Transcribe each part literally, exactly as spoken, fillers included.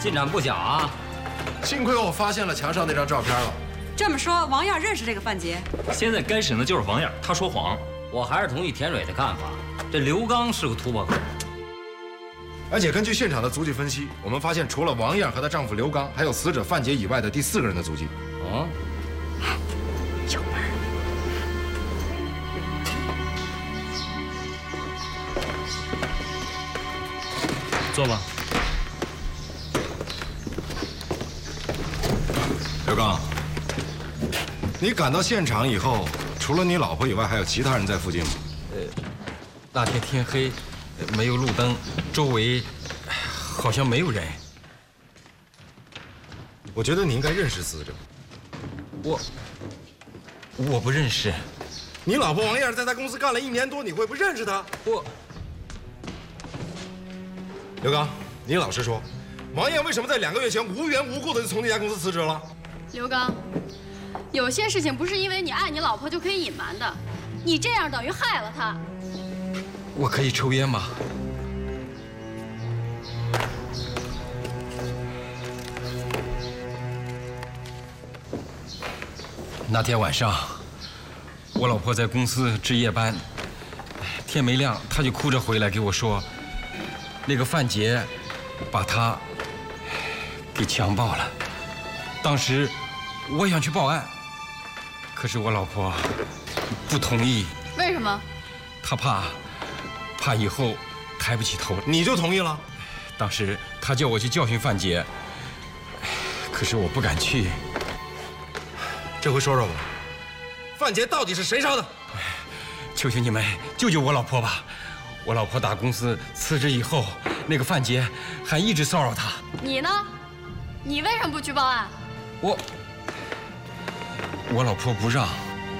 进展不小啊！ 幸亏我发现了墙上那张照片了。 这么说，王燕认识这个范杰？ 现在该审的就是王燕，她说谎。 我还是同意田蕊的看法，这刘刚是个突破口。 而且根据现场的足迹分析，我们发现除了王燕和她丈夫刘刚，还有死者范杰以外的第四个人的足迹。 哦， 有门儿。 坐吧。 刘刚，你赶到现场以后，除了你老婆以外，还有其他人在附近吗？ 呃，那天天黑，没有路灯，周围好像没有人。 我觉得你应该认识死者。 我我不认识。 你老婆王燕在他公司干了一年多，你会不认识她？ 我刘刚，你老实说，王燕为什么在两个月前无缘无故的就从那家公司辞职了？ 刘刚，有些事情不是因为你爱你老婆就可以隐瞒的，你这样等于害了她。 我可以抽烟吗？那天晚上，我老婆在公司值夜班，天没亮，她就哭着回来给我说，那个范杰把她给强暴了。当时我想去报案，可是我老婆不同意。 为什么？ 她怕怕以后抬不起头。 你就同意了？ 当时她叫我去教训范杰，可是我不敢去。 这回说说吧，范杰到底是谁烧的？ 求求你们救救我老婆吧！我老婆打公司辞职以后，那个范杰还一直骚扰她。 你呢？你为什么不去报案？ 我我老婆不让。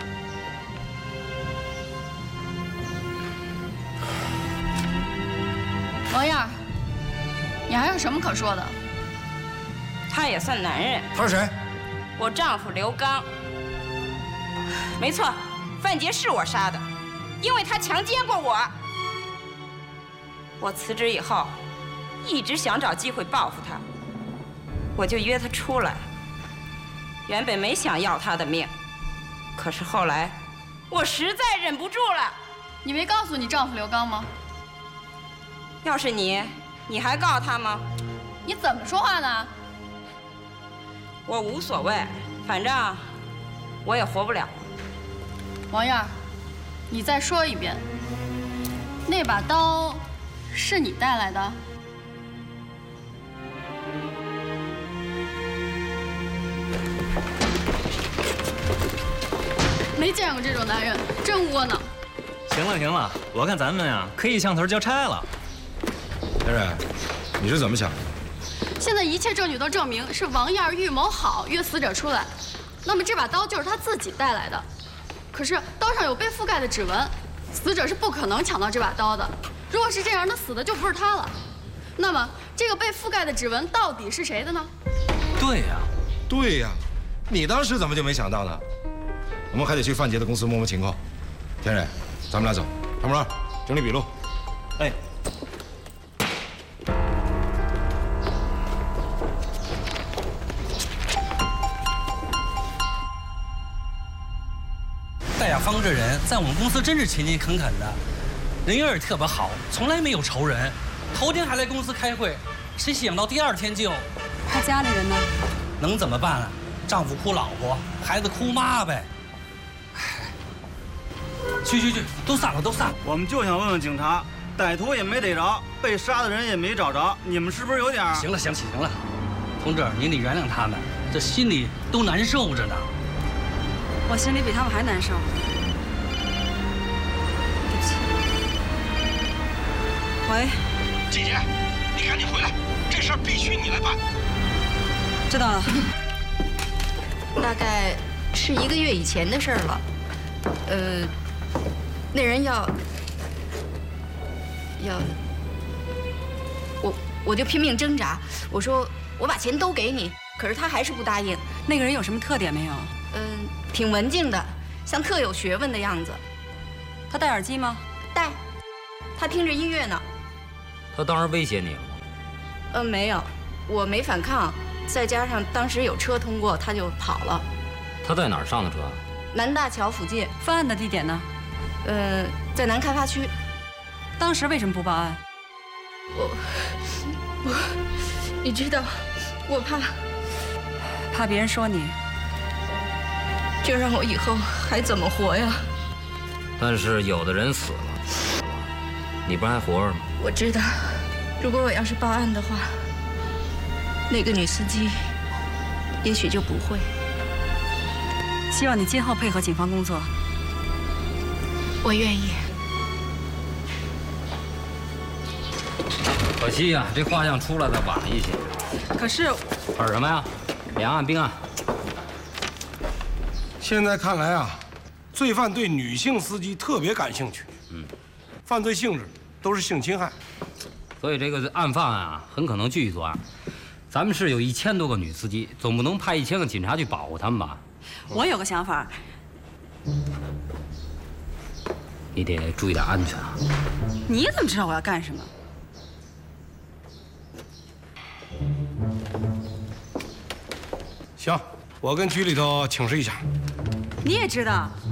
王燕，你还有什么可说的？ 他也算男人。 他是谁？ 我丈夫刘刚。没错，范杰是我杀的，因为他强奸过我。我辞职以后，一直想找机会报复他，我就约他出来。原本没想要他的命，可是后来，我实在忍不住了。 你没告诉你丈夫刘刚吗？ 要是你，你还告他吗？ 你怎么说话呢？ 我无所谓，反正我也活不了。 王燕，你再说一遍，那把刀是你带来的？没见过这种男人，真窝囊。 行了行了，我看咱们呀可以向头交差了。 田蕊，你是怎么想的？ 现在一切证据都证明是王燕预谋好约死者出来，那么这把刀就是她自己带来的。可是刀上有被覆盖的指纹，死者是不可能抢到这把刀的。如果是这样，那死的就不是他了。那么这个被覆盖的指纹到底是谁的呢？ 对呀， 对呀，你当时怎么就没想到呢？我们还得去范杰的公司摸摸情况。田蕊，咱们俩走。唐木兰，整理笔录。 哎。 戴亚芳这人在我们公司真是勤勤恳恳的，人缘也特别好，从来没有仇人。头天还来公司开会，谁想到第二天就…… 他家里人呢？ 能怎么办啊？丈夫哭老婆，孩子哭妈呗。去去去，都散了，都散了。 我们就想问问警察，歹徒也没逮着，被杀的人也没找着，你们是不是有点…… 行了，行了，行了，同志，您得原谅他们，这心里都难受着呢。 我心里比他们还难受。对不起。喂， 姐姐，你赶紧回来，这事儿必须你来办。 知道了。 大概是一个月以前的事儿了。呃，那人要要我，我就拼命挣扎，我说我把钱都给你，可是他还是不答应。 那个人有什么特点没有？ 嗯、呃，挺文静的，像特有学问的样子。 他戴耳机吗？ 戴。他听着音乐呢。 他当时威胁你了吗？ 呃，没有。 我没反抗，再加上当时有车通过，他就跑了。 他在哪儿上的车？ 南大桥附近。 犯案的地点呢？ 呃，在南开发区。 当时为什么不报案？ 我我，你知道，我怕怕别人说你， 这让我以后还怎么活呀？ 但是有的人死了，你不还活着吗？ 我知道，如果我要是报案的话，那个女司机也许就不会。 希望你今后配合警方工作。 我愿意。 可惜呀、啊，这画像出来的晚了一些。 可是， 可是什么呀？两岸并案。 现在看来啊，罪犯对女性司机特别感兴趣。 嗯， 犯罪性质都是性侵害， 所以这个案犯啊，很可能继续作案。咱们市有一千多个女司机，总不能派一千个警察去保护他们吧？ 我有个想法， 你得注意点安全啊。 你怎么知道我要干什么？ 行，我跟局里头请示一下。 你也知道，